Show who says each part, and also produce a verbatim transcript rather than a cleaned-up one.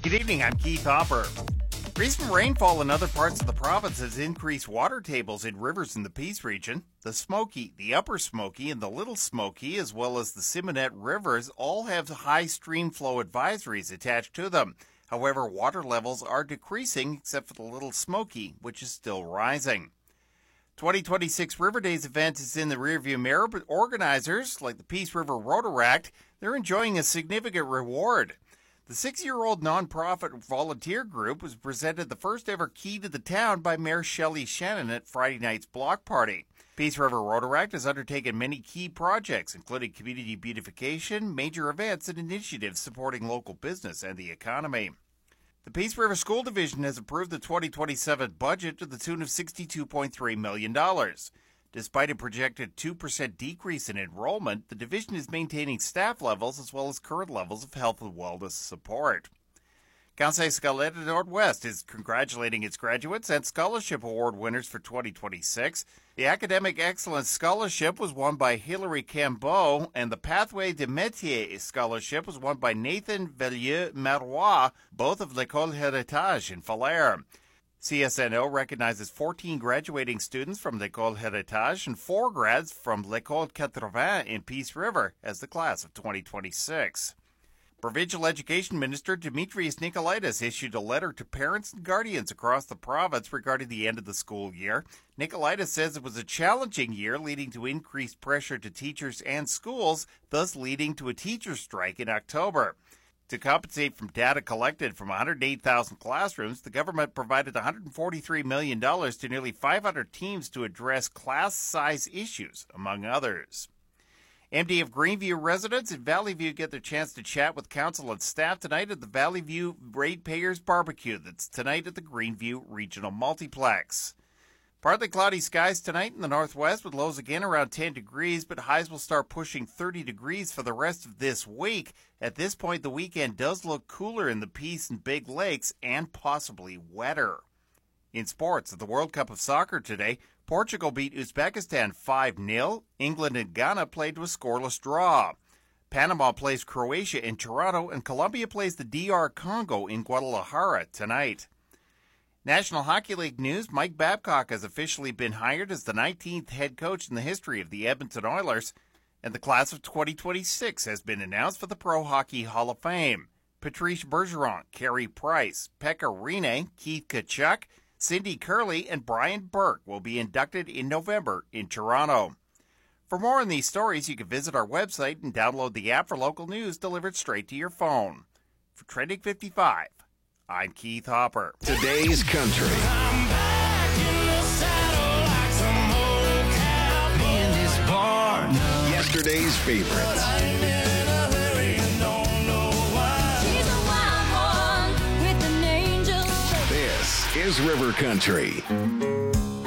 Speaker 1: Good evening, I'm Keith Hopper. Recent rainfall in other parts of the province has increased water tables in rivers in the Peace region. The Smoky, the Upper Smoky, and the Little Smoky, as well as the Simonette rivers, all have high stream flow advisories attached to them. However, water levels are decreasing except for the Little Smoky, which is still rising. twenty twenty-six River Days event is in the rearview mirror, but organizers, like the Peace River Rotaract, they're enjoying a significant reward. The six-year-old nonprofit volunteer group was presented the first ever key to the town by Mayor Shelley Shannon at Friday night's block party. Peace River Rotaract has undertaken many key projects, including community beautification, major events, and initiatives supporting local business and the economy. The Peace River School Division has approved the twenty twenty-seven budget to the tune of sixty-two point three million dollars. Despite a projected two percent decrease in enrollment, the division is maintaining staff levels as well as current levels of health and wellness support. Conseil Scolaire de Nord-Ouest is congratulating its graduates and scholarship award winners for twenty twenty-six. The Academic Excellence Scholarship was won by Hilary Cambeau, and the Pathway de Métier Scholarship was won by Nathan Vellieux-Marois, both of l'École Héritage in Falaire. C S N O recognizes fourteen graduating students from l'École Héritage and four grads from l'École quatre-vingts in Peace River as the class of twenty twenty-six. Provincial Education Minister Demetrius Nicolaitis issued a letter to parents and guardians across the province regarding the end of the school year. Nicolaitis says it was a challenging year, leading to increased pressure to teachers and schools, thus leading to a teacher strike in October. To compensate from data collected from one hundred eight thousand classrooms, the government provided one hundred forty-three million dollars to nearly five hundred teams to address class size issues, among others. M D of Greenview residents in Valley View get their chance to chat with council and staff tonight at the Valley View Ratepayers Barbecue that's tonight at the Greenview Regional Multiplex. Partly cloudy skies tonight in the northwest with lows again around ten degrees, but highs will start pushing thirty degrees for the rest of this week. At this point, the weekend does look cooler in the Peace and Big Lakes and possibly wetter. In sports, at the World Cup of Soccer today, Portugal beat Uzbekistan five nil. England and Ghana played to a scoreless draw. Panama plays Croatia in Toronto, and Colombia plays the D R Congo in Guadalajara tonight. National Hockey League news, Mike Babcock has officially been hired as the nineteenth head coach in the history of the Edmonton Oilers, and the class of twenty twenty-six has been announced for the Pro Hockey Hall of Fame. Patrice Bergeron, Carey Price, Pekka Rinne, Keith Tkachuk, Cindy Curley, and Brian Burke will be inducted in November in Toronto. For more on these stories, you can visit our website and download the app for local news delivered straight to your phone. For Trending fifty-five, I'm Keith Hopper.
Speaker 2: Today's Country.
Speaker 3: I'm back in the saddle like some old cowboy in this barn.
Speaker 2: Yesterday's favorites.
Speaker 3: But I'm in a hurry and don't know why.
Speaker 4: She's a wild one with an angel.
Speaker 2: This is River Country.